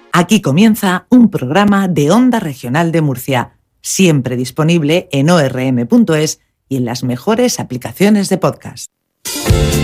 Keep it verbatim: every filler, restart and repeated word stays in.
Aquí comienza un programa de Onda Regional de Murcia, siempre disponible en o r m punto es y en las mejores aplicaciones de podcast.